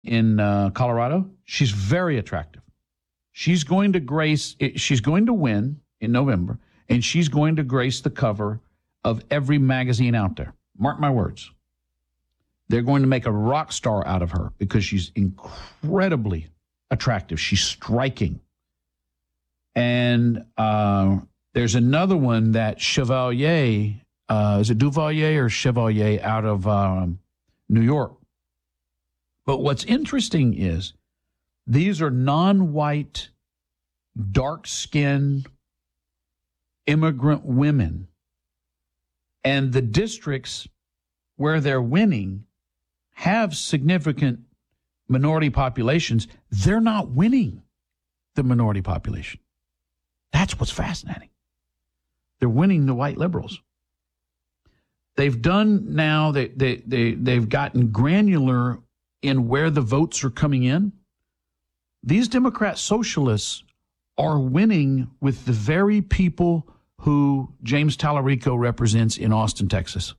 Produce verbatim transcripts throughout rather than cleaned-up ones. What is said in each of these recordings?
in uh, Colorado. She's very attractive. She's going to grace, she's going to win in November, and she's going to grace the cover of every magazine out there. Mark my words. They're going to make a rock star out of her because she's incredibly attractive. She's striking. And uh, there's another one that Chevalier, uh, is it Duvalier or Chevalier out of um, New York? But what's interesting is these are non-white, dark-skinned immigrant women. And the districts where they're winning have significant minority populations. They're not winning the minority population. That's what's fascinating. They're winning the white liberals. They've done now, they, they, they, they've gotten granular in where the votes are coming in. These Democrat socialists are winning with the very people who James Tallarico represents in Austin, Texas.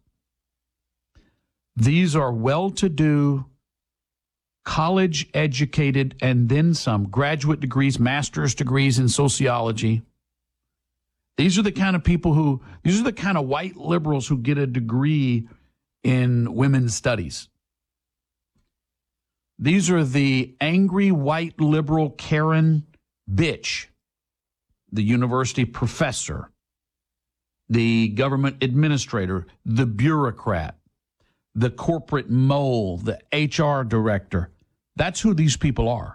These are well-to-do, college-educated, and then some graduate degrees, master's degrees in sociology. These are the kind of people who, these are the kind of white liberals who get a degree in women's studies. These are the angry white liberal Karen bitch, the university professor, the government administrator, the bureaucrat, the corporate mole, the H R director. That's who these people are.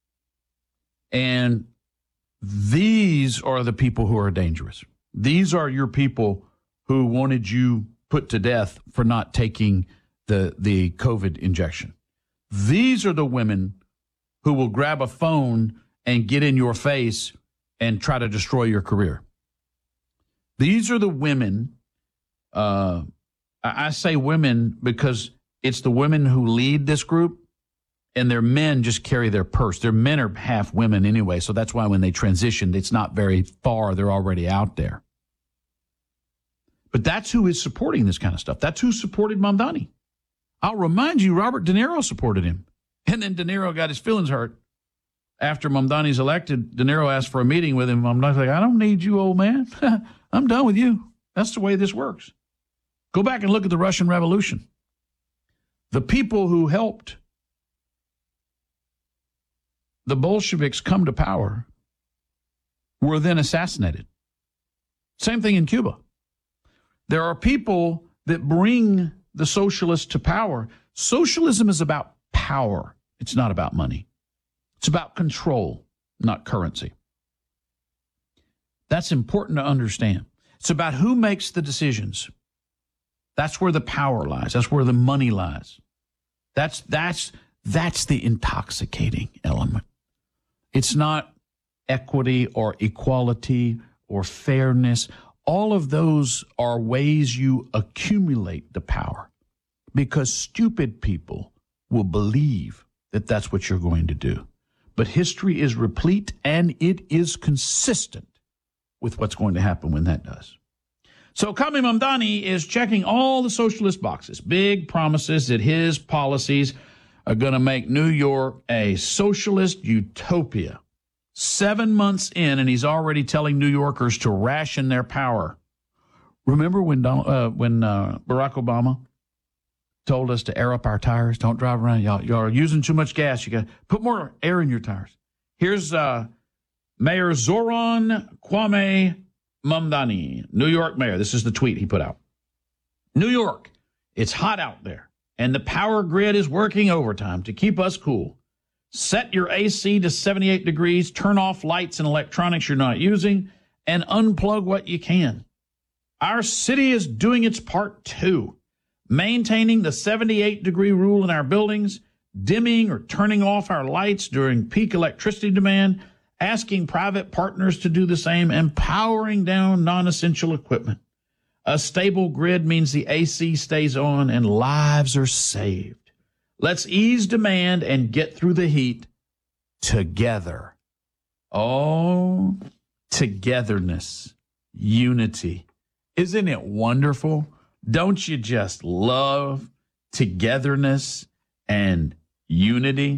And these are the people who are dangerous. These are your people who wanted you put to death for not taking the, the COVID injection. These are the women who will grab a phone and get in your face and try to destroy your career. These are the women, uh, I say women because it's the women who lead this group, and their men just carry their purse. Their men are half women anyway, so that's why when they transitioned, it's not very far. They're already out there. But that's who is supporting this kind of stuff. That's who supported Mamdani. I'll remind you, Robert De Niro supported him. And then De Niro got his feelings hurt. After Mamdani's elected, De Niro asked for a meeting with him. Mamdani's like, I don't need you, old man. I'm done with you. That's the way this works. Go back and look at the Russian Revolution. The people who helped the Bolsheviks come to power were then assassinated. Same thing in Cuba. There are people that bring the socialists to power. Socialism is about power. It's not about money. It's about control, not currency. That's important to understand. It's about who makes the decisions. That's where the power lies. That's where the money lies. That's that's that's the intoxicating element. It's not equity or equality or fairness. All of those are ways you accumulate the power because stupid people will believe that that's what you're going to do. But history is replete and it is consistent with what's going to happen when that does. So Kami Mamdani is checking all the socialist boxes, big promises that his policies are going to make New York a socialist utopia. Seven months in, and he's already telling New Yorkers to ration their power. Remember when Donald, uh, when uh, Barack Obama told us to air up our tires? Don't drive around. Y'all, y'all are using too much gas. You got to put more air in your tires. Here's uh, Mayor Zoran Kwame Mamdani, New York mayor. This is the tweet he put out. New York, it's hot out there, and the power grid is working overtime to keep us cool. Set your A C to seventy-eight degrees, turn off lights and electronics you're not using, and unplug what you can. Our city is doing its part too, maintaining the seventy-eight degree rule in our buildings, dimming or turning off our lights during peak electricity demand, asking private partners to do the same, and powering down non-essential equipment. A stable grid means the A C stays on and lives are saved. Let's ease demand and get through the heat together. Oh, togetherness, unity. Isn't it wonderful? Don't you just love togetherness and unity,